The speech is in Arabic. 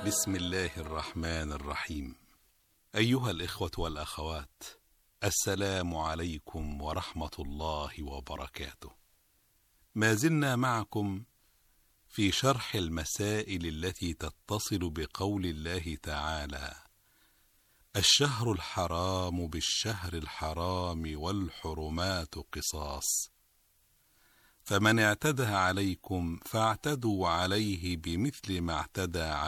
بسم الله الرحمن الرحيم. أيها الإخوة والأخوات، السلام عليكم ورحمة الله وبركاته. ما زلنا معكم في شرح المسائل التي تتصل بقول الله تعالى: الشهر الحرام بالشهر الحرام والحرمات قصاص، فمن اعتدى عليكم فاعتدوا عليه بمثل ما اعتدى